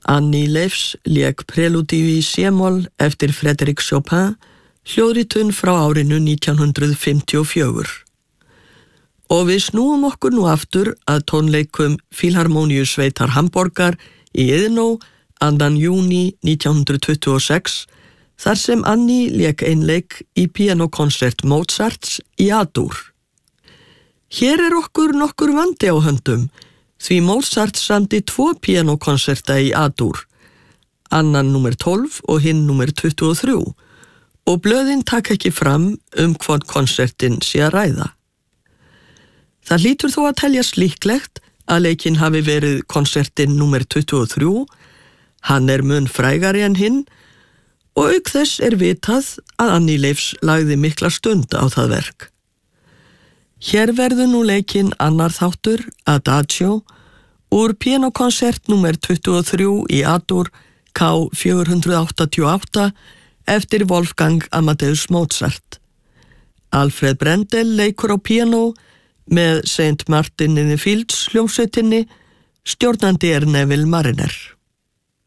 Annie Leifs lék Prelúdíu í C-moll eftir Frédéric Chopin, hljóðritun frá árinu 1954. Og við snúum okkur nú aftur að tónleikum Filharmoniusveitar Hamborgar í Iðnó 2. júní 1926, þar sem Annie lék einleik í píanókonsert Mozarts í A-dúr. Hér okkur nokkur vandi á höndum, því Mozart samdi 2 píanókonserta í A-dúr, annan númer 12 og hinn númer 23, og blöðin taka ekki fram hvort konsertin sé að ræða. Það hlýtur þó að teljast líklegt að leikinn hafi verið konsertin númer 23, hann mun frægari en hinn, og auk þess vitað að Annie Leifs lagði mikla stund á það verk. Hér verður nú leikinn annar þáttur, Adagio, úr píanókonsert númer 23 í A-dúr K 488 eftir Wolfgang Amadeus Mozart. Alfred Brendel leikur á píanó með St. Martin in the Fields hljómsveitinni, stjórnandi Neville Marriner.